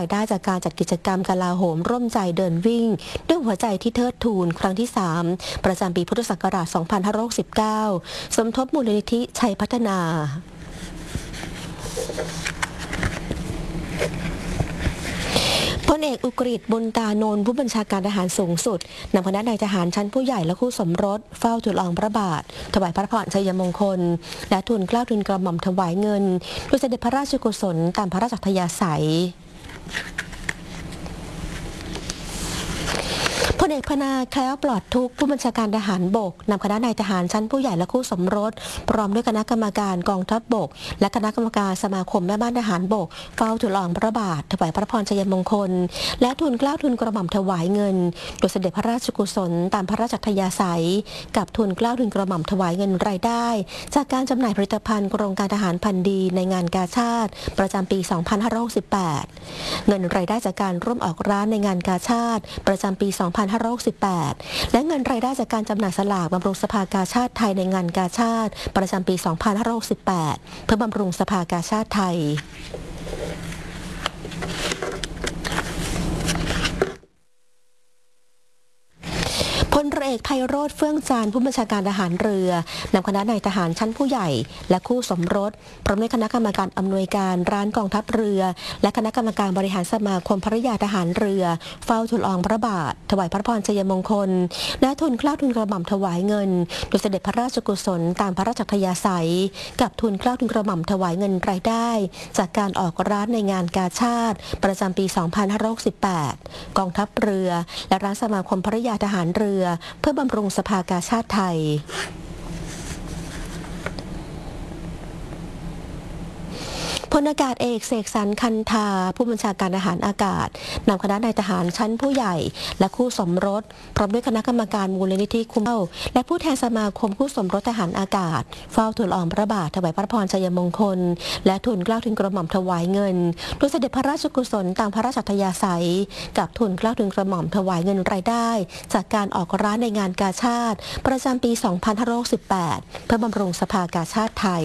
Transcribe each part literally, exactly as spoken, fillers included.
รายได้จากการจัดกิจกรรมกลาโหมร่วมใจเดินวิ่งด้วยหัวใจที่เทิดทูนครั้งที่ สาม ประจำปีพุทธศักราช สองพันห้าร้อยหกสิบเก้า สมทบมูลนิธิชัยพัฒนาพลเอกอุกฤษ บุญตานนท์ผู้บัญชาการทหารสูงสุดนำคณะนายทหารชั้นผู้ใหญ่และคู่สมรสเฝ้าทูลละอองพระบาทถวายพระพรชัยมงคลและทูลเกล้าทูลกระหม่อมถวายเงินโดยเสด็จพระราชกุศลตามพระราชอัธยาศัยพลเอกพนาแคล้วปลอดทุกข์ผู้บัญชาการทหารบกนำคณะนายทหารชั้นผู้ใหญ่และคู่สมรสพร้อมด้วยคณะกรรมการกองทัพบกและคณะกรรมการสมาคมแม่บ้านทหารบกเฝ้าทูลละอองพระบาทถวายพระพรชัยมงคลและทูลเกล้าทูลกระหม่อมถวายเงินโดยเสด็จพระราชกุศลตามพระราชอัธยาศัยกับทูลเกล้าทูลกระหม่อมถวายเงินรายได้จากการจำหน่ายผลิตภัณฑ์โครงการทหารพันธุ์ดีในงานกาชาดประจำปี สองพันห้าร้อยหกสิบแปด เงินรายได้จากการร่วมออกร้านในงานกาชาดประจำปี สองพันห้าร้อยหกสิบแปดและเงินรายได้จากการจำหน่ายสลากบำรุงสภากาชาดไทยในงานกาชาดประจำปี สองพันห้าร้อยหกสิบแปด เพื่อบำรุงสภากาชาดไทยพลเรือเอกไพโรจน์เฟื่องจานผู้บัญชาการทหารเรือนำคณะนายทหารชั้นผู้ใหญ่และคู่สมรสพร้อมด้วยคณะกรรมการอำนวยการร้านกองทัพเรือและคณะกรรมการบริหารสมาคมภริยาทหารเรือเฝ้าทูลละอองพระบาทถวายพระพรชัยมงคลและทูลเกล้าทูลกระหม่อมถวายเงินโดยเสด็จพระราชกุศลตามพระราชอัธยาศัยกับทูลเกล้าทูลกระหม่อมถวายเงินรายได้จากการออกร้านในงานกาชาดประจำปี สองพันห้าร้อยหกสิบแปด กองทัพเรือและร้านสมาคมภริยาทหารเรือเพื่อบำรุงสภากาชาดไทยพลอากาศเอกเสกสรรคันธาผู้บัญชาการทหารอากาศนำคณะนายทหารชั้นผู้ใหญ่และคู่สมรสพร้อมด้วยคณะกรรมการมูลนิธิคุ้มเฝ้าและผู้แทนสมาคมคู่สมรสทหารอากาศเฝ้าทูลละอองพระบาทถวายพระพรชัยมงคลและทูลเกล้าทูลกระหม่อมถวายเงินโดยเสด็จพระราชกุศลตามพระราชอัธยาศัยกับทูลเกล้าทูลกระหม่อมถวายเงินรายได้จากการออกร้านในงานกาชาดประจำปี สองพันห้าร้อยหกสิบแปด เพื่อบำรุงสภากาชาดไทย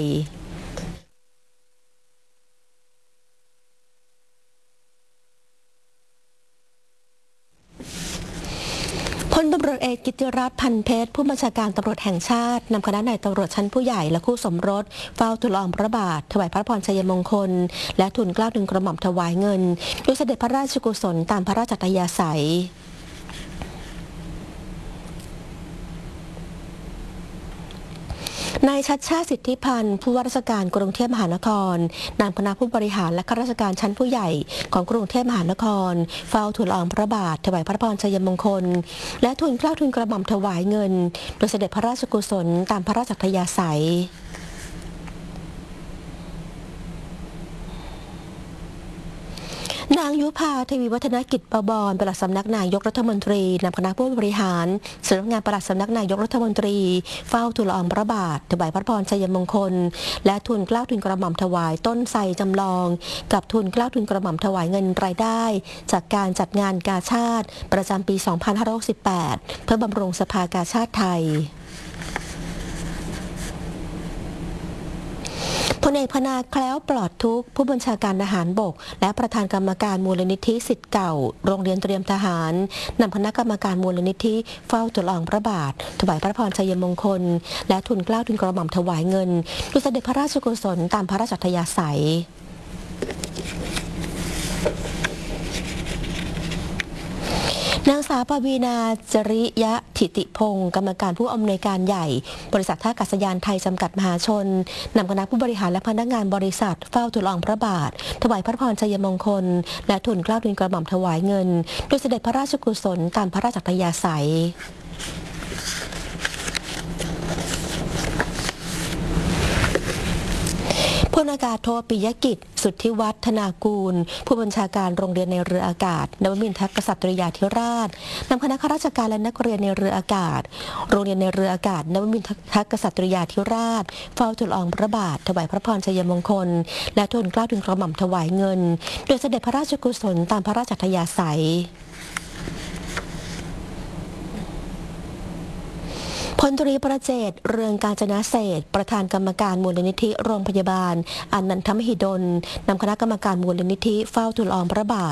พลตำรวจเอกกิติรัตน์ พันเพชรผู้บัญชาการตำรวจแห่งชาตินำคณะนายตำรวจชั้นผู้ใหญ่และคู่สมรสเฝ้าทูลละอองพระบาทถวายพระพรชัยมงคลและทูลเกล้าทูลกระหม่อมถวายเงินโดยเสด็จพระราชกุศลตามพระราชอัธยาศัยนายชัชชาติสิทธิพันธ์ผู้ว่าราชการกรุงเทพมหานครนำคณะผู้บริหารและข้าราชการชั้นผู้ใหญ่ของกรุงเทพมหานครเฝ้าทูลละอองพระบาทถวายพระพรชัยมงคลและทูลเกล้าทูลกระหม่อมถวายเงินโดยเสด็จพระราชกุศลตามพระราชอัธยาศัยนางยุพาทวีวัฒนกิจประบรปลัดสำนักนายกรัฐมนตรีนำคณะผู้บริหารสำนักงานปลัดสำนักนายกรัฐมนตรีเฝ้าทูลละอองพระบาทถวายพระพรชัยมงคลและทูลเกล้าทูลกระหม่อมถวายต้นไทรจำลองกับทูลเกล้าทูลกระหม่อมถวายเงินรายได้จากการจัดงานกาชาดประจำปี สองพันห้าร้อยหกสิบแปด เพื่อบำรุงสภากาชาดไทยพลเอกพนาแคล้วปลอดทุกข์ผู้บัญชาการทหารบกและประธานกรรมการมูลนิธิศิษย์เก่าโรงเรียนเตรียมทหารนำคณะกรรมการมูลนิธิเฝ้าทูลละอองพระบาทถวายพระพรชัยมงคลและทูลเกล้าทูลกระหม่อมถวายเงินโดยเสด็จพระราชกุศลตามพระราชอัธยาศัยนางสาวปวีณา จริยะถิติพงศ์กรรมการผู้อำนวยการใหญ่บริษัทท่าอากาศยานไทยจำกัดมหาชนนำคณะผู้บริหารและพนักงานบริษัทเฝ้าทูลละอองพระบาทถวายพระพรชัยมงคลและทูลเกล้าทูลกระหม่อมถวายเงินโดยเสด็จพระราชกุศลตามพระราชอัธยาศัยพลอากาศโทปิยกิจสุทธิวัฒนากูลผู้บัญชาการโรงเรียนในเรืออากาศนวมินทรกษัตริยาธิราชนำคณะข้าราชการและนักเรียนในเรืออากาศโรงเรียนในเรืออากาศนวมินทรกษัตริยาธิราชเฝ้าทูลละอองพระบาทถวายพระพรชัยมงคลและทูลเกล้าทูลกระหม่อมถวายเงินโดยเสด็จพระราชกุศลตามพระราชอัธยาศัย พลตรีประเจตเรืองกาญจนาเศษประธานกรรมการมูลนิธิโรงพยาบาลอนันทมหิดลนำคณะกรรมการมูลนิธิเฝ้าทูลละอองพระบาท